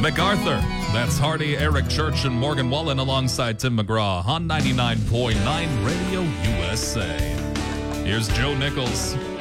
MacArthur. That's Hardy, Eric Church, and Morgan Wallen alongside Tim McGraw on 99.9 Radio USA. Here's Joe Nichols.